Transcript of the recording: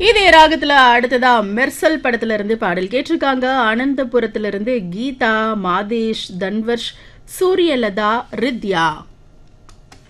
இதே ராகத்துல அடுத்ததா மெர்சல் படத்துல இருந்து பாடல் கேட்டிருக்காங்க. அனந்தபுரத்துல இருந்து கீதா, மாதேஷ், தன்வர்ஷ், சூரியலதா, ரித்யா.